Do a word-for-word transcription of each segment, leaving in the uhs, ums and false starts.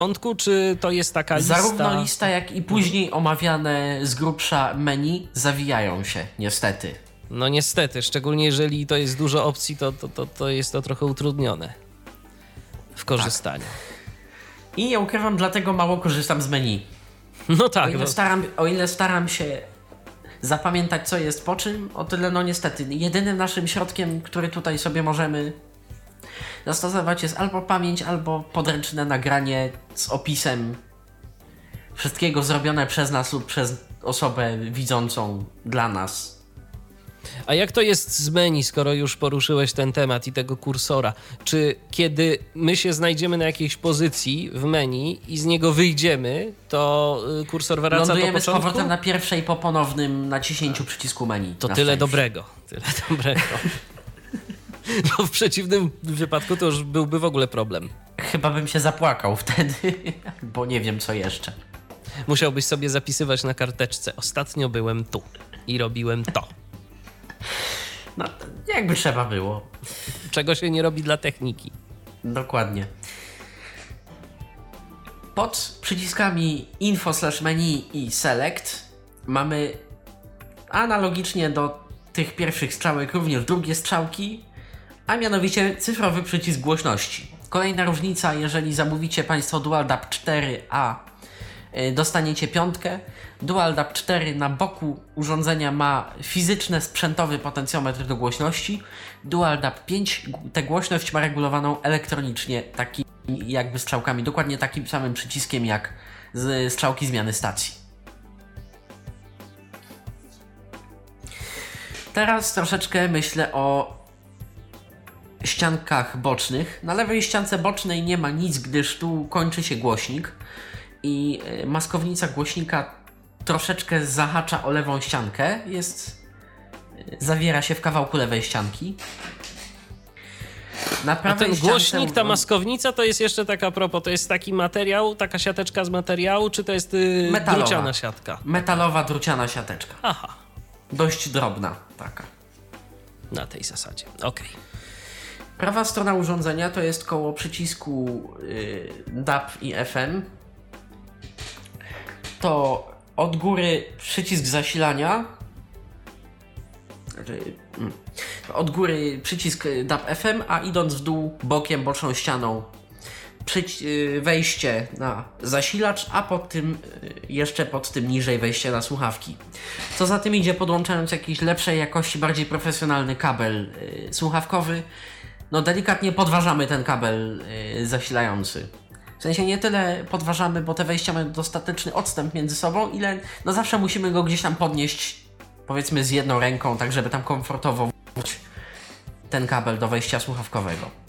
początku, czy to jest taka lista? Zarówno lista, jak i później omawiane z grubsza menu zawijają się, niestety. No niestety, szczególnie jeżeli to jest dużo opcji, to, to, to, to jest to trochę utrudnione w korzystaniu. Tak. I nie ukrywam, dlatego mało korzystam z menu. No tak. O ile, no. staram, o ile staram się zapamiętać, co jest po czym, o tyle no niestety. Jedynym naszym środkiem, który tutaj sobie możemy zastosować, jest albo pamięć, albo podręczne nagranie z opisem wszystkiego zrobione przez nas lub przez osobę widzącą dla nas. A jak to jest z menu, skoro już poruszyłeś ten temat i tego kursora? Czy kiedy my się znajdziemy na jakiejś pozycji w menu i z niego wyjdziemy, to kursor wraca do początku? Lądujemy z powrotem na pierwszej po ponownym naciśnięciu przycisku menu. To tyle dobrego. Tyle dobrego. Bo w przeciwnym wypadku to już byłby w ogóle problem. Chyba bym się zapłakał wtedy, bo nie wiem co jeszcze. Musiałbyś sobie zapisywać na karteczce. Ostatnio byłem tu i robiłem to. No, jakby trzeba było. Czego się nie robi dla techniki. Dokładnie. Pod przyciskami info slash menu i select mamy analogicznie do tych pierwszych strzałek również drugie strzałki, a mianowicie cyfrowy przycisk głośności. Kolejna różnica, jeżeli zamówicie Państwo DualDAP cztery, a dostaniecie piątkę. DualDAP cztery na boku urządzenia ma fizyczny, sprzętowy potencjometr do głośności. DualDAP pięć tę głośność ma regulowaną elektronicznie, takimi jakby strzałkami, dokładnie takim samym przyciskiem jak z strzałki zmiany stacji. Teraz troszeczkę myślę o ściankach bocznych. Na lewej ściance bocznej nie ma nic, gdyż tu kończy się głośnik i maskownica głośnika troszeczkę zahacza o lewą ściankę. Jest, zawiera się w kawałku lewej ścianki. Na A ten ściance... głośnik, ta maskownica to jest jeszcze taka a propos, to jest taki materiał, taka siateczka z materiału, czy to jest yy, Metalowa. druciana siatka? Metalowa, druciana siateczka. Aha. Dość drobna taka. Na tej zasadzie, okej. Okay. Prawa strona urządzenia to jest koło przycisku yy, D A P i F M. To od góry przycisk zasilania. Znaczy, mm, od góry przycisk D A P F M, a idąc w dół bokiem, boczną ścianą przyci- yy, wejście na zasilacz, a pod tym yy, jeszcze pod tym niżej wejście na słuchawki. Co za tym idzie, podłączając jakiś lepszej jakości, bardziej profesjonalny kabel yy, słuchawkowy, no delikatnie podważamy ten kabel yy, zasilający. W sensie nie tyle podważamy, bo te wejścia mają dostateczny odstęp między sobą, ile no zawsze musimy go gdzieś tam podnieść, powiedzmy z jedną ręką, tak żeby tam komfortowo włożyć ten kabel do wejścia słuchawkowego.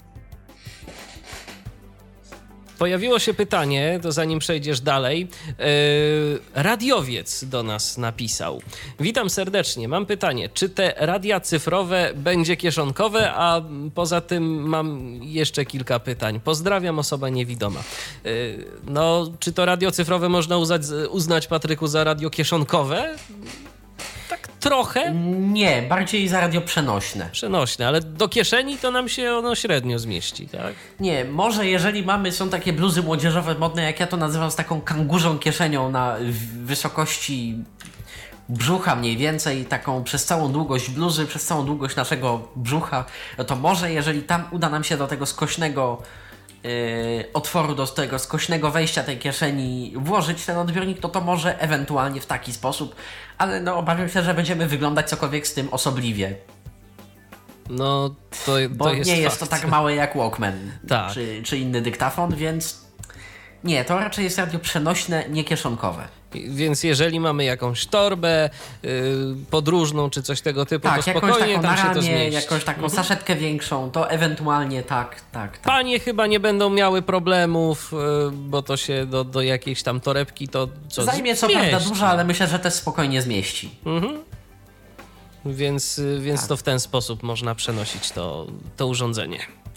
Pojawiło się pytanie, to zanim przejdziesz dalej, yy, radiowiec do nas napisał. Witam serdecznie, mam pytanie, czy te radia cyfrowe będzie kieszonkowe, a poza tym mam jeszcze kilka pytań. Pozdrawiam, osoba niewidoma. Yy, no, czy to radio cyfrowe można uznać, uznać, Patryku, za radio kieszonkowe? Tak trochę? Nie, bardziej za radio przenośne. Przenośne, ale do kieszeni to nam się ono średnio zmieści, tak? Nie, może jeżeli mamy, są takie bluzy młodzieżowe modne, jak ja to nazywam, z taką kangurzą kieszenią na wysokości brzucha mniej więcej, taką przez całą długość bluzy, przez całą długość naszego brzucha, no to może jeżeli tam uda nam się do tego skośnego Yy, otworu, do tego skośnego wejścia tej kieszeni włożyć ten odbiornik, to to może ewentualnie w taki sposób, ale no obawiam się, że będziemy wyglądać cokolwiek z tym osobliwie. No to, to Bo jest nie fakt. jest to tak małe jak Walkman tak. czy, czy inny dyktafon, więc nie, to raczej jest radio przenośne, nie kieszonkowe. Więc jeżeli mamy jakąś torbę yy, podróżną czy coś tego typu, tak, to spokojnie tam na się to ramię, zmieści. jakąś taką mhm. saszetkę większą, to ewentualnie tak, tak, tak. Panie chyba nie będą miały problemów, yy, bo to się do, do jakiejś tam torebki to co zajmie co zmieści. prawda dużo, ale myślę, że też spokojnie zmieści. Mhm. Więc, więc tak. to w ten sposób można przenosić to, to urządzenie.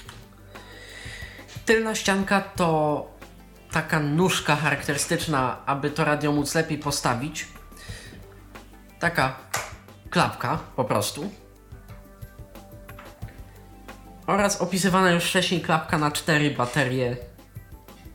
Tylna ścianka to taka nóżka charakterystyczna, aby to radio móc lepiej postawić. Taka klapka po prostu. Oraz opisywana już wcześniej klapka na cztery baterie